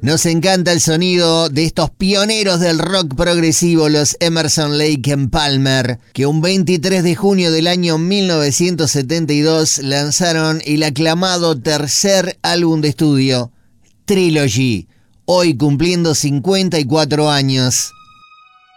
Nos encanta el sonido de estos pioneros del rock progresivo, los Emerson, Lake and Palmer, que un 23 de junio del año 1972 lanzaron el aclamado tercer álbum de estudio, Trilogy, hoy cumpliendo 54 años.